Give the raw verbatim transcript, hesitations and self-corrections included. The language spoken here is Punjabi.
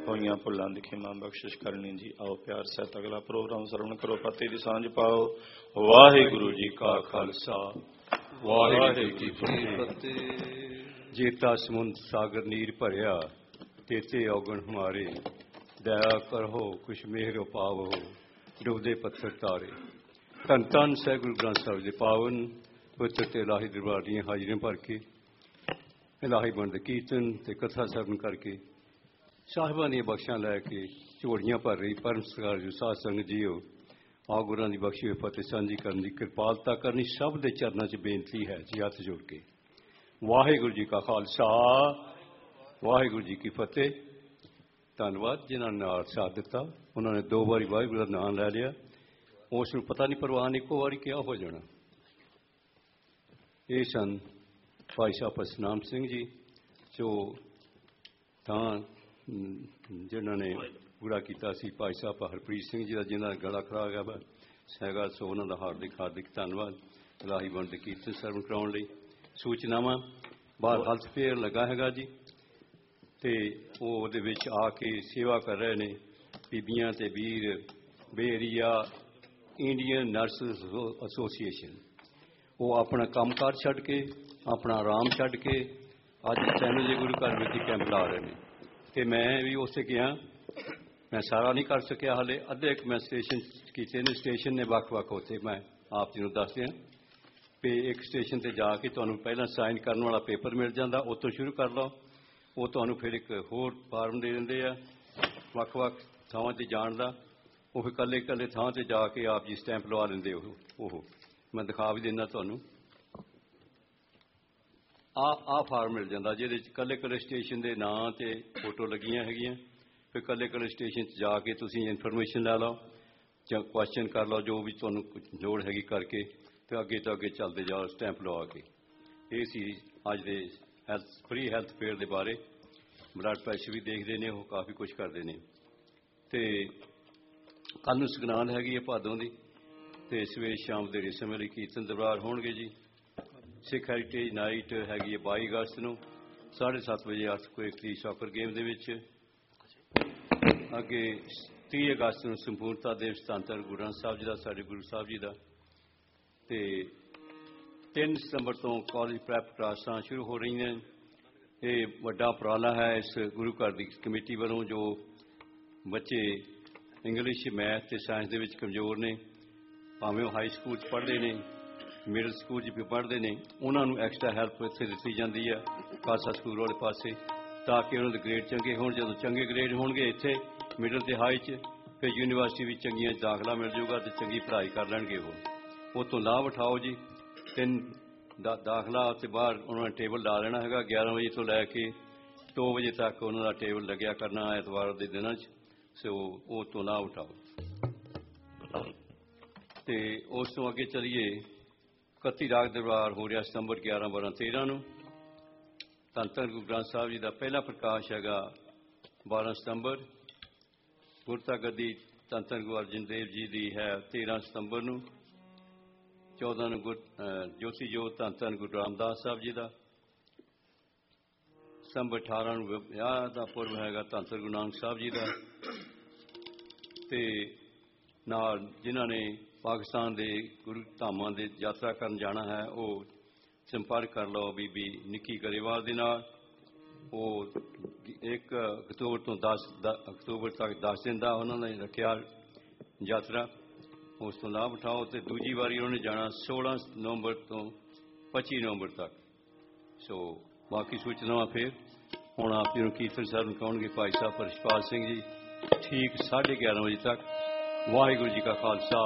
ਹੋਈਆਂ ਭੁੱਲਾਂ ਦੀ ਖਿਮਾ ਬਖਸ਼ਿਸ਼ ਕਰਨੀ ਜੀ। ਆਓ ਪਿਆਰ ਸਹਿਤ ਅਗਲਾ ਪ੍ਰੋਗਰਾਮ ਸਰਵਣ ਕਰੋ, ਫਤਿਹ ਦੀ ਸਾਂਝ ਪਾਓ। ਵਾਹਿਗੁਰੂ ਜੀ ਕਾ ਖਾਲਸਾ, ਵਾਹਿਗੁਰੂ ਜੀ ਕੀ ਫਤਿਹ। ਜੇਤਾ ਸਮੁੰਦ ਸਾਗਰ ਨੀਰ ਭਰਿਆ, ਤੇਤੇ ਔਗਣ ਹਮਾਰੇ, ਦਇਆ ਕਰੋ ਕੁਛ ਮਿਹਰ ਪਾਵੋ, ਡੁੱਬਦੇ ਪੱਥਰ ਤਾਰੇ। ਧੰਨ ਧੰਨ ਸਹਿ ਗੁਰੂ ਗ੍ਰੰਥ ਸਾਹਿਬ ਦੇ ਪਾਵਨ ਪਵਿੱਤਰ ਤੇ ਇਲਾਹੀ ਦਰਬਾਰ ਦੀਆਂ ਹਾਜ਼ਰੀਆਂ ਭਰ ਕੇ, ਇਲਾਹੀ ਬੰਦ ਕੀਰਤਨ ਤੇ ਕਥਾ ਸਰਵਣ ਕਰਕੇ, ਸਾਹਿਬਾਂ ਦੀਆਂ ਬਖਸ਼ਾਂ ਲੈ ਕੇ ਝੋਲੀਆਂ ਭਰ ਰਹੀ ਪਰਮ ਸਤਿਕਾਰ ਜੋ ਸਾਧ ਸੰਗਤ ਜੀਓ, ਆ ਗੁਰਾਂ ਦੀ ਬਖਸ਼ੀ ਹੋਈ ਫਤਿਹ ਸਾਂਝੀ ਕਰਨ ਦੀ ਕਿਰਪਾਲਤਾ ਕਰਨੀ ਸਭ ਦੇ ਚਰਨਾਂ 'ਚ ਬੇਨਤੀ ਹੈ ਜੀ, ਹੱਥ ਜੋੜ ਕੇ। ਵਾਹਿਗੁਰੂ ਜੀ ਕਾ ਖਾਲਸਾ, ਵਾਹਿਗੁਰੂ ਜੀ ਕੀ ਫਤਿਹ। ਧੰਨਵਾਦ ਜਿਨ੍ਹਾਂ ਨੇ ਨਾਲ ਸਾਥ ਦਿੱਤਾ। ਉਹਨਾਂ ਨੇ ਦੋ ਵਾਰੀ ਵਾਹਿਗੁਰੂ ਦਾ ਨਾਮ ਲੈ ਲਿਆ, ਉਸ ਨੂੰ ਪਤਾ ਨਹੀਂ ਪ੍ਰਵਾਨ ਇੱਕੋ ਵਾਰੀ ਕਿਆ ਹੋ ਜਾਣਾ। ਇਹ ਸਨ ਭਾਈ ਸਾਹਿਬ ਸਤਨਾਮ ਸਿੰਘ ਜੀ, ਜੋ ਤਾਂ ਜਿਨ੍ਹਾਂ ਨੇ ਪੂਰਾ ਕੀਤਾ ਸੀ ਭਾਈ ਸਾਹਿਬ ਹਰਪ੍ਰੀਤ ਸਿੰਘ ਜੀ ਦਾ, ਜਿਹਨਾਂ ਦਾ ਗਲਾ ਖਰਾਬ ਗਿਆ ਵਾ ਹੈਗਾ, ਸੋ ਉਹਨਾਂ ਦਾ ਹਾਰਦਿਕ ਹਾਰਦਿਕ ਧੰਨਵਾਦ। ਇਲਾਹੀ ਬੰਦ ਕੀਰਤਨ ਸਰਵਣ ਕਰਾਉਣ ਲਈ ਸੂਚਨਾਵਾਂ ਬਾਹਰ ਹੈਲਥ ਫੇਅਰ ਲੱਗਾ ਹੈਗਾ ਜੀ, ਅਤੇ ਉਹ ਉਹਦੇ ਵਿੱਚ ਆ ਕੇ ਸੇਵਾ ਕਰ ਰਹੇ ਨੇ ਬੀਬੀਆਂ ਅਤੇ ਵੀਰ ਬੇਰੀਆ ਇੰਡੀਅਨ ਨਰਸਿਸ ਐਸੋਸੀਏਸ਼ਨ। ਉਹ ਆਪਣਾ ਕੰਮ ਕਾਰ ਛੱਡ ਕੇ, ਆਪਣਾ ਆਰਾਮ ਛੱਡ ਕੇ ਅੱਜ ਚੈਨਲ ਦੇ ਗੁਰੂ ਘਰ ਵਿੱਚ ਕੈਂਪ ਲਾ ਰਹੇ ਨੇ, ਅਤੇ ਮੈਂ ਵੀ ਉੱਥੇ ਗਿਆ। ਮੈਂ ਸਾਰਾ ਨਹੀਂ ਕਰ ਸਕਿਆ ਹਾਲੇ, ਅੱਧੇ ਇੱਕ ਮੈਂ ਸਟੇਸ਼ਨ ਕੀਤੇ ਨੇ, ਸਟੇਸ਼ਨ ਨੇ ਵੱਖ ਵੱਖ ਉੱਥੇ ਮੈਂ ਆਪ ਜੀ ਨੂੰ ਦੱਸ ਦਿਆਂ ਵੀ ਇੱਕ ਸਟੇਸ਼ਨ 'ਤੇ ਜਾ ਕੇ ਤੁਹਾਨੂੰ ਪਹਿਲਾਂ ਸਾਈਨ ਕਰਨ ਵਾਲਾ ਪੇਪਰ ਮਿਲ ਜਾਂਦਾ, ਉਹ ਤੋਂ ਸ਼ੁਰੂ ਕਰ ਲਓ। ਉਹ ਤੁਹਾਨੂੰ ਫਿਰ ਇੱਕ ਹੋਰ ਫਾਰਮ ਦੇ ਦਿੰਦੇ ਆ ਵੱਖ ਵੱਖ ਥਾਵਾਂ 'ਤੇ ਜਾਣ ਦਾ, ਉਹ ਫਿਰ ਇਕੱਲੇ ਇਕੱਲੇ ਥਾਂ 'ਤੇ ਜਾ ਕੇ ਆਪ ਜੀ ਸਟੈਂਪ ਲਵਾ ਲੈਂਦੇ। ਉਹ ਉਹ ਮੈਂ ਦਿਖਾ ਵੀ ਦਿੰਦਾ ਤੁਹਾਨੂੰ, ਆਹ ਆਹ ਫਾਰਮ ਮਿਲ ਜਾਂਦਾ ਜਿਹਦੇ 'ਚ ਇਕੱਲੇ ਇਕੱਲੇ ਸਟੇਸ਼ਨ ਦੇ ਨਾਂ 'ਤੇ ਫੋਟੋ ਲੱਗੀਆਂ ਹੈਗੀਆਂ। ਫਿਰ ਇਕੱਲੇ ਇਕੱਲੇ ਸਟੇਸ਼ਨ 'ਚ ਜਾ ਕੇ ਤੁਸੀਂ ਇਨਫੋਰਮੇਸ਼ਨ ਲੈ ਲਓ ਜਾਂ ਕੁਐਸਚਨ ਕਰ ਲਓ, ਜੋ ਵੀ ਤੁਹਾਨੂੰ ਲੋੜ ਹੈਗੀ ਕਰਕੇ, ਅਤੇ ਅੱਗੇ ਤੋਂ ਅੱਗੇ ਚੱਲਦੇ ਜਾਓ ਸਟੈਂਪ ਲਵਾ ਕੇ। ਇਹ ਸੀ ਅੱਜ ਦੇ ਹੈਲਥ ਫਰੀ ਹੈਲਥ ਫੇਅਰ ਦੇ ਬਾਰੇ। ਬਲੱਡ ਪ੍ਰੈਸ਼ਰ ਵੀ ਦੇਖਦੇ ਨੇ, ਉਹ ਕਾਫੀ ਕੁਛ ਕਰਦੇ ਨੇ। ਅਤੇ ਕੱਲ੍ਹ ਨੂੰ ਸੰਗਰਾਂਦ ਹੈਗੀ ਹੈ ਭਾਦੋਂ ਦੀ, ਅਤੇ ਸਵੇਰੇ ਸ਼ਾਮ ਦੇ ਰੇਸ਼ਮ ਵਾਲੀ ਕੀਰਤਨ ਦਰਬਾਰ ਹੋਣਗੇ ਜੀ। ਸਿੱਖ ਹੈਰੀਟੇਜ ਨਾਈਟ ਹੈਗੀ ਹੈ ਬਾਈ ਅਗਸਤ ਨੂੰ ਸਾਢੇ ਸੱਤ ਵਜੇ ਅਰਥਕੁਏਕ ਦੀ ਸੌਕਰ ਗੇਮ ਦੇ ਵਿੱਚ। ਅੱਗੇ ਤੀਹ ਅਗਸਤ ਨੂੰ ਸੰਪੂਰਨਤਾ ਦਿਵਸ ਧੰਨ ਧੰਨ ਗੁਰੂ ਗ੍ਰੰਥ ਸਾਹਿਬ ਜੀ ਦਾ, ਸਾਡੇ ਗੁਰੂ ਸਾਹਿਬ ਜੀ ਦਾ। ਅਤੇ ਤਿੰਨ ਸਤੰਬਰ ਤੋਂ ਕਾਲਜ ਪ੍ਰੈਪ ਕਲਾਸਾਂ ਸ਼ੁਰੂ ਹੋ ਰਹੀਆਂ ਨੇ। ਇਹ ਵੱਡਾ ਉਪਰਾਲਾ ਹੈ ਇਸ ਗੁਰੂ ਘਰ ਦੀ ਕਮੇਟੀ ਵੱਲੋਂ, ਜੋ ਬੱਚੇ ਇੰਗਲਿਸ਼, ਮੈਥ ਅਤੇ ਸਾਇੰਸ ਦੇ ਵਿੱਚ ਕਮਜ਼ੋਰ ਨੇ, ਭਾਵੇਂ ਉਹ ਹਾਈ ਸਕੂਲ 'ਚ ਪੜ੍ਹਦੇ ਨੇ, ਮਿਡਲ ਸਕੂਲ 'ਚ ਵੀ ਪੜ੍ਹਦੇ ਨੇ, ਉਹਨਾਂ ਨੂੰ ਐਕਸਟਰਾ ਹੈਲਪ ਇੱਥੇ ਦਿੱਤੀ ਜਾਂਦੀ ਹੈ ਖਾਲਸਾ ਸਕੂਲ ਵਾਲੇ ਪਾਸੇ, ਤਾਂ ਕਿ ਉਹਨਾਂ ਦੇ ਗ੍ਰੇਡ ਚੰਗੇ ਹੋਣ। ਜਦੋਂ ਚੰਗੇ ਗ੍ਰੇਡ ਹੋਣਗੇ ਇੱਥੇ ਮਿਡਲ ਅਤੇ ਹਾਈ 'ਚ, ਫਿਰ ਯੂਨੀਵਰਸਿਟੀ ਵਿੱਚ ਚੰਗੀਆਂ ਦਾਖਲਾ ਮਿਲ ਜਾਊਗਾ ਅਤੇ ਚੰਗੀ ਪੜ੍ਹਾਈ ਕਰ ਲੈਣਗੇ। ਉਹ ਉਹ ਤੋਂ ਲਾਭ ਉਠਾਓ ਜੀ। ਤਿੰਨ ਦਾ ਦਾਖਲਾ ਅਤੇ ਬਾਹਰ ਉਹਨਾਂ ਨੇ ਟੇਬਲ ਲਾ ਲੈਣਾ ਹੈਗਾ, ਗਿਆਰਾਂ ਵਜੇ ਤੋਂ ਲੈ ਕੇ ਦੋ ਵਜੇ ਤੱਕ ਉਹਨਾਂ ਦਾ ਟੇਬਲ ਲੱਗਿਆ ਕਰਨਾ ਐਤਵਾਰ ਦੇ ਦਿਨਾਂ 'ਚ। ਸੋ ਉਹ ਤੋਂ ਲਾਭ ਉਠਾਓ। ਅਤੇ ਉਸ ਤੋਂ ਅੱਗੇ ਚੱਲੀਏ, ਇਕੱਤੀ ਰਾਗ ਦਰਬਾਰ ਹੋ ਰਿਹਾ ਸਤੰਬਰ ਗਿਆਰਾਂ ਬਾਰਾਂ ਤੇਰਾਂ ਨੂੰ। ਧੰਨ ਧੰਨ ਗੁਰੂ ਗ੍ਰੰਥ ਸਾਹਿਬ ਜੀ ਦਾ ਪਹਿਲਾ ਪ੍ਰਕਾਸ਼ ਹੈਗਾ ਬਾਰਾਂ ਸਤੰਬਰ। ਗੁਰਤਾ ਗੱਦੀ ਧੰਨ ਧੰਨ ਗੁਰੂ ਅਰਜਨ ਦੇਵ ਜੀ ਦੀ ਹੈ ਤੇਰਾਂ ਸਤੰਬਰ ਨੂੰ। ਚੌਦਾਂ ਨੂੰ ਗੁਰ ਜੋਤੀ ਜੋਤ ਧੰਨ ਧੰਨ ਗੁਰੂ ਰਾਮਦਾਸ ਸਾਹਿਬ ਜੀ ਦਾ। ਸਤੰਬਰ ਅਠਾਰਾਂ ਨੂੰ ਵਿਆਹ ਦਾ ਪੁਰਬ ਹੈਗਾ ਧੰਨ ਧੰਨ ਗੁਰੂ ਨਾਨਕ ਸਾਹਿਬ ਜੀ ਦਾ। ਅਤੇ ਨਾਲ ਜਿਨ੍ਹਾਂ ਨੇ ਪਾਕਿਸਤਾਨ ਦੇ ਗੁਰੂ ਧਾਮਾਂ ਦੇ ਯਾਤਰਾ ਕਰਨ ਜਾਣਾ ਹੈ, ਉਹ ਸੰਪਰਕ ਕਰ ਲਓ ਬੀਬੀ ਨਿੱਕੀ ਗਰੇਵਾਲ ਦੇ ਨਾਲ। ਉਹ ਇੱਕ ਅਕਤੂਬਰ ਤੋਂ ਦਸ ਅਕਤੂਬਰ ਤੱਕ ਦਸ ਦਿਨ ਦਾ ਉਹਨਾਂ ਨੇ ਰੱਖਿਆ ਯਾਤਰਾ, ਉਸ ਤੋਂ ਲਾਭ ਉਠਾਓ। ਅਤੇ ਦੂਜੀ ਵਾਰੀ ਉਹਨੇ ਜਾਣਾ ਸੋਲਾਂ ਨਵੰਬਰ ਤੋਂ ਪੱਚੀ ਨਵੰਬਰ ਤੱਕ। ਸੋ ਬਾਕੀ ਸੂਚਨਾਵਾਂ ਫਿਰ ਹੁਣ ਆਪ ਜੀ ਨੂੰ ਕੀਰਤਨ ਸਰਵਣ ਕਰਾਉਣਗੇ ਭਾਈ ਸਾਹਿਬ ਰਿਸ਼ਪਾਲ ਸਿੰਘ ਜੀ, ਠੀਕ ਸਾਢੇ ਗਿਆਰਾਂ ਵਜੇ ਤੱਕ। ਵਾਹਿਗੁਰੂ ਜੀ ਕਾ ਖਾਲਸਾ,